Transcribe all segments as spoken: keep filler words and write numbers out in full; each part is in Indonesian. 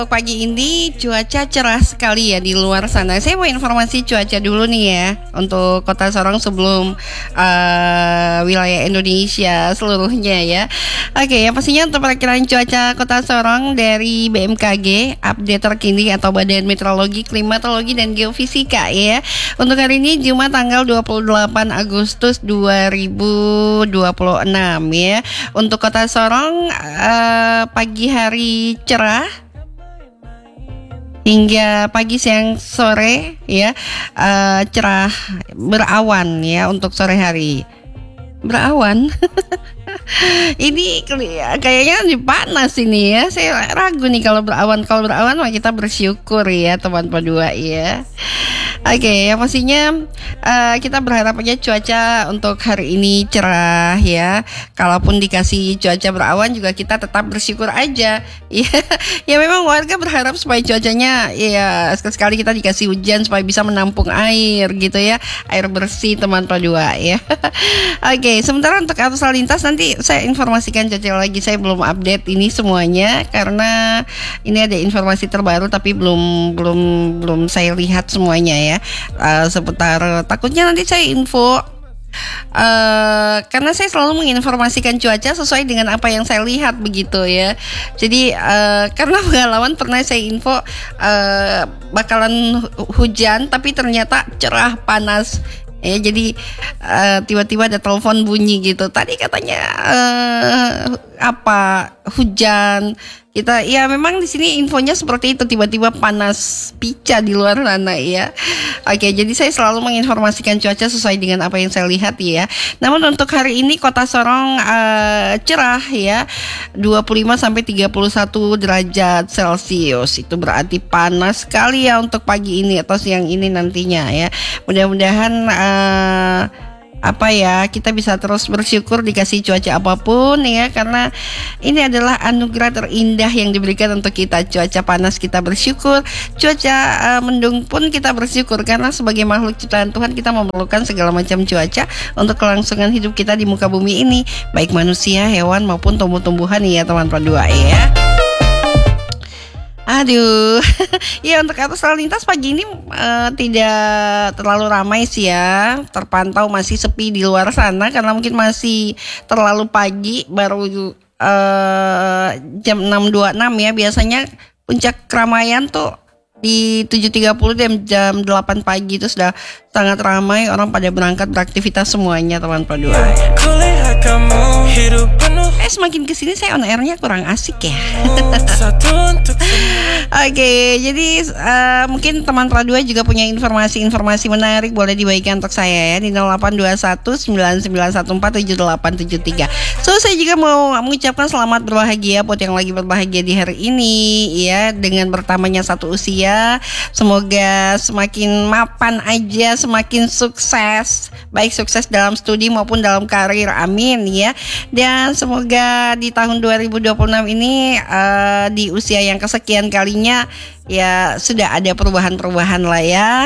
Pagi ini cuaca cerah sekali ya di luar sana. Saya mau informasi cuaca dulu nih ya untuk Kota Sorong sebelum uh, wilayah Indonesia seluruhnya ya. Oke, yang pastinya untuk perakiran cuaca Kota Sorong dari B M K G, update terkini atau Badan Meteorologi, Klimatologi dan Geofisika ya. Untuk hari ini Jumat tanggal dua puluh delapan Agustus dua ribu dua puluh enam ya. Untuk Kota Sorong uh, pagi hari cerah hingga pagi siang sore ya, uh, cerah berawan ya untuk sore hari. Berawan. Ini kayaknya panas ini ya. Saya ragu nih kalau berawan. Kalau berawan mah kita bersyukur ya teman-teman dua ya. Oke, okay, yang pastinya uh, kita berharap aja cuaca untuk hari ini cerah ya. Kalaupun dikasih cuaca berawan juga kita tetap bersyukur aja. Ya, ya memang warga berharap supaya cuacanya ya sekali-sekali kita dikasih hujan supaya bisa menampung air gitu ya. Air bersih teman-teman dua ya. Oke, okay, sementara untuk arus lalu lintas nanti saya informasikan cuaca lagi. Saya belum update ini semuanya karena ini ada informasi terbaru tapi belum belum belum saya lihat semuanya ya. Uh, seputar takutnya nanti saya info uh, karena saya selalu menginformasikan cuaca sesuai dengan apa yang saya lihat begitu ya. Jadi uh, karena pengalaman pernah saya info uh, bakalan hujan tapi ternyata cerah panas. Ya, jadi uh, tiba-tiba ada telepon bunyi gitu. Tadi katanya uh, apa hujan. Kita ya memang di sini infonya seperti itu, tiba-tiba panas pica di luar sana ya. Oke, jadi saya selalu menginformasikan cuaca sesuai dengan apa yang saya lihat ya. Namun untuk hari ini Kota Sorong uh, cerah ya, dua puluh lima sampai tiga puluh satu derajat Celcius. Itu berarti panas sekali ya untuk pagi ini atau siang ini nantinya ya. Mudah-mudahan uh, apa ya, kita bisa terus bersyukur dikasih cuaca apapun ya, karena ini adalah anugerah terindah yang diberikan untuk kita. Cuaca panas kita bersyukur, cuaca uh, mendung pun kita bersyukur, karena sebagai makhluk ciptaan Tuhan kita memerlukan segala macam cuaca untuk kelangsungan hidup kita di muka bumi ini, baik manusia, hewan maupun tumbuh-tumbuhan ya teman-teman dua ya. Aduh, ya untuk arus lalu lintas pagi ini uh, tidak terlalu ramai sih ya, terpantau masih sepi di luar sana karena mungkin masih terlalu pagi, baru uh, jam enam dua puluh enam ya. Biasanya puncak keramaian tuh di tujuh tiga puluh dan jam delapan pagi itu sudah sangat ramai, orang pada berangkat beraktivitas semuanya teman-teman dua. Eh semakin kesini saya on airnya kurang asik ya. Oke, okay, jadi uh, mungkin teman Pradua juga punya informasi-informasi menarik, boleh dibagikan untuk saya ya di nol delapan dua satu sembilan sembilan satu empat tujuh delapan tujuh tiga. So saya juga mau mengucapkan selamat berbahagia buat yang lagi berbahagia di hari ini ya, dengan bertambahnya satu usia. Semoga semakin mapan aja, semakin sukses, baik sukses dalam studi maupun dalam karir, amin ya. Dan semoga di tahun dua ribu dua puluh enam ini uh, di usia yang kesekian kalinya ya sudah ada perubahan-perubahan lah ya.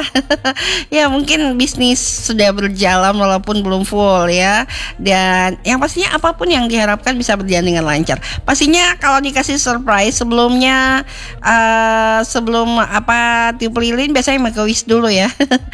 Ya mungkin bisnis sudah berjalan walaupun belum full ya. Dan yang pastinya apapun yang diharapkan bisa berjalan dengan lancar. Pastinya kalau dikasih surprise sebelumnya, uh, sebelum apa tiup lilin biasanya make a wish dulu ya.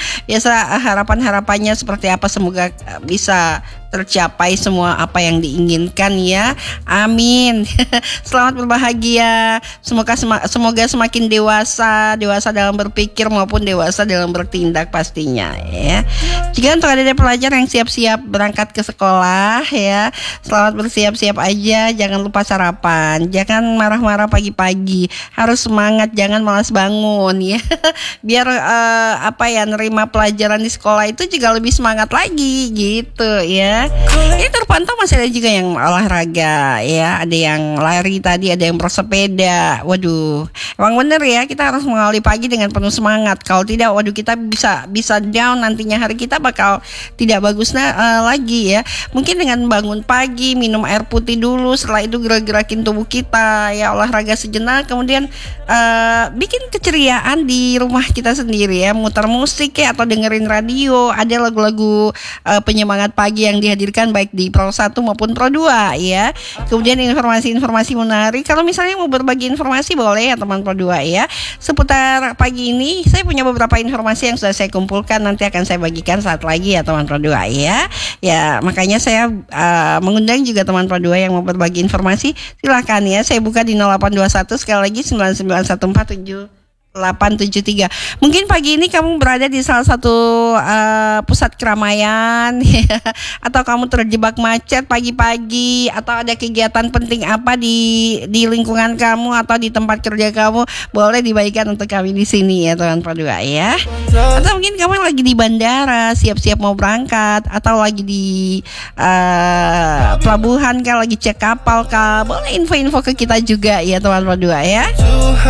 Biasa harapan-harapannya seperti apa, semoga bisa tercapai semua apa yang diinginkan ya, amin. Selamat berbahagia, semoga sema- semoga semakin dewasa, dewasa dalam berpikir maupun dewasa dalam bertindak pastinya ya. Jika untuk adik-adik pelajar yang siap-siap berangkat ke sekolah ya, selamat bersiap-siap aja, jangan lupa sarapan, jangan marah-marah pagi-pagi, harus semangat, jangan malas bangun ya. Biar uh, apa ya, nerima pelajaran di sekolah itu juga lebih semangat lagi gitu ya. Ini terpantau masih ada juga yang olahraga ya, ada yang lari tadi, ada yang bersepeda. Waduh, emang bener ya, kita harus mengawali pagi dengan penuh semangat. Kalau tidak, waduh kita bisa bisa down, nantinya hari kita bakal tidak bagus nah, uh, lagi ya. Mungkin dengan bangun pagi, minum air putih dulu, setelah itu gerak-gerakin tubuh kita ya, olahraga sejenak, kemudian uh, bikin keceriaan di rumah kita sendiri ya, muter musik ya atau dengerin radio. Ada lagu-lagu uh, penyemangat pagi yang dihadirkan baik di Pro satu maupun Pro dua ya. Kemudian informasi-informasi menarik, kalau misalnya mau berbagi informasi boleh ya teman-teman Pro dua ya. Seputar pagi ini saya punya beberapa informasi yang sudah saya kumpulkan, nanti akan saya bagikan saat lagi ya teman Pro dua ya. Ya makanya saya uh, mengundang juga teman Pro dua yang mau berbagi informasi. Silakan ya, saya buka di nol delapan dua satu sekali lagi sembilan sembilan satu empat tujuh delapan tujuh tiga. Mungkin pagi ini kamu berada di salah satu uh, pusat keramaian ya, atau kamu terjebak macet pagi-pagi, atau ada kegiatan penting apa di di lingkungan kamu atau di tempat kerja kamu, boleh dibagikan untuk kami di sini ya teman Pro dua ya. Atau mungkin kamu lagi di bandara siap-siap mau berangkat, atau lagi di uh, pelabuhan kah, lagi cek kapal kah, boleh info-info ke kita juga ya teman Pro dua ya.